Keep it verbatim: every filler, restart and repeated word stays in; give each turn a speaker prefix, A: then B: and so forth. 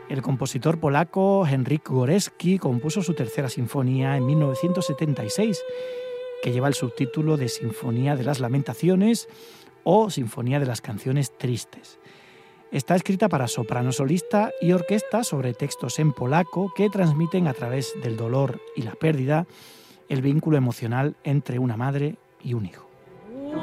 A: El compositor polaco Henryk Górecki compuso su tercera sinfonía en mil novecientos setenta y seis, que lleva el subtítulo de Sinfonía de las Lamentaciones o Sinfonía de las Canciones Tristes. Está escrita para soprano solista y orquesta sobre textos en polaco que transmiten a través del dolor y la pérdida el vínculo emocional entre una madre y un hijo.